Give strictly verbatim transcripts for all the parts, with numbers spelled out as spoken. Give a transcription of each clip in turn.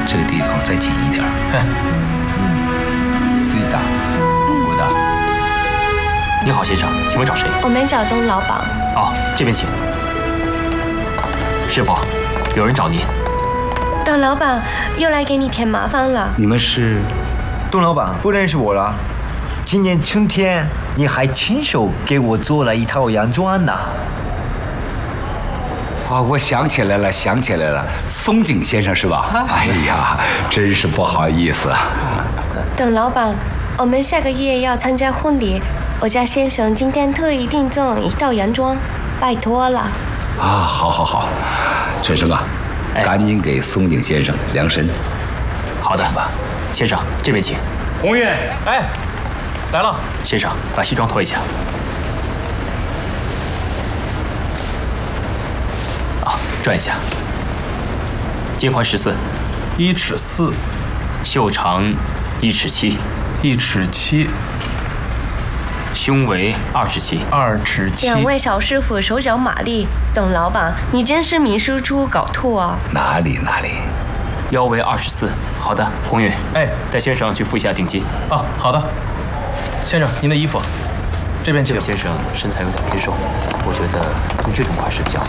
这个地方再紧一点。自己打，我打。 你好，先生，请问找谁？ 我们找董老板。 哦，这边请。师傅，有人找您。 董老板又来给你添麻烦了。 你们是？ 董老板不认识我了。今年春天你还亲手给我做了一套洋装呢。 啊，我想起来了，想起来了，松井先生是吧？哎呀，真是不好意思。 董老板，我们下个月要参加婚礼，我家先生今天特意订做一套洋装，拜托了。 啊，好好好，陈生啊，哎、赶紧给松井先生量身。 好的吧，先生这边请。 红运，哎，来了。 先生，把西装脱一下。啊，转一下。肩宽十四， 一尺四， 袖长一尺七， 一尺七， 胸围二尺七， 二尺七。 两位小师傅手脚马利，董老板，你真是秘书处搞吐啊！ 哪里哪里。 腰围二十四。好的，红运， 哎， 带先生去付一下定金。 哦，好的。先生，您的衣服，这边请。 这位先生身材有点偏瘦，我觉得用这种款式比较好。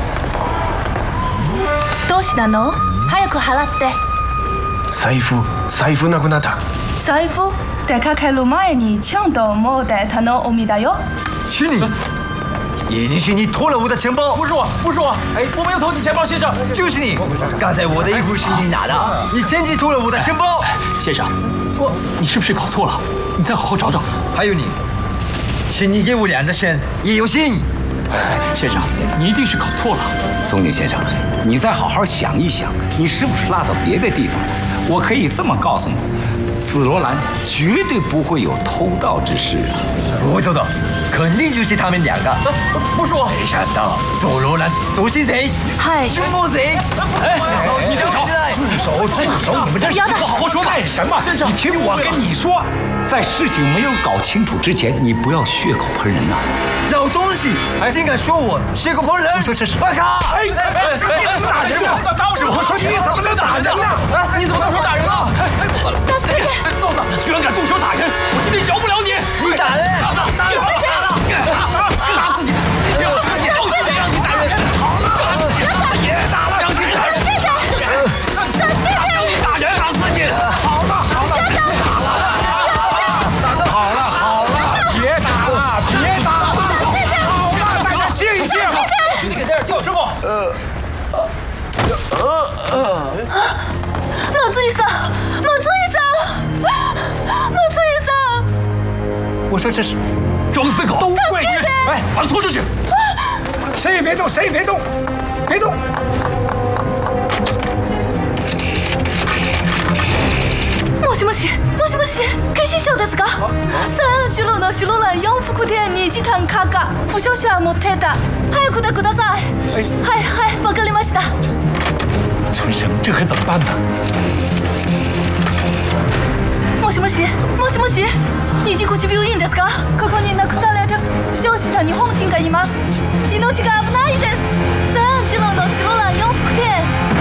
どうしたの？早く払って。 財布、財布なくなった。 財布？出かける前にちゃんと持ってたのおみだよ。 是你。一定是你偷了我的钱包！ 不是我，不是我，哎，我没有偷你钱包，先生。 就是你！刚才我的衣服是你拿的，你趁机偷了我的钱包。 先生，我你是不是搞错了？你再好好找找。 还有你，是你给我量的身也有心。 先生，你一定是搞错了。 松井先生，你再好好想一想，你是不是落到别的地方了？我可以这么告诉你，紫罗兰绝对不会有偷盗之事啊！ 不会偷盗。肯定就是他们两个， 不是我。 没想到佐罗兰都是贼， 嗨， 真摸贼！ 哎，你住手！ 住手！住手！你们这是不好好说干什么？先生，你听我跟你说，在事情没有搞清楚之前，你不要血口喷人呐！ 老东西，竟敢说我血口喷人！ 我说这是我靠！ 哎哎，你怎么打人了？师傅，我说你怎么能打人呢？ 你怎么能说打人了？ 太过分了！揍他！你居然敢动手打人！我今天饶不了你！ 你打人！ 打人！打自己！我自己高兴的让你打人！好了，打自己！别打了，让你打人！让你打人！打自己！好了好了，别打了！好了好了，别打了，别打了！好了，大家静一静。 你给点叫师傅。呃呃呃。松井さん，松井さん，松井さん。 我说这是装死狗， 都怪你！ 哎，把他拖出去！ 谁也别动，谁也别动，别动！ もしもし、もしもし、警視庁ですか？三一郎の白蘭四福店に時間かか、負傷者持ってた。早くでください。はいはい、わかりました。 春生，这可怎么办呢？ もしもし、もしもし、西口病院ですか？ここに亡くされた負傷した日本人がいます。命が危ないです。三一郎の白蘭四福店。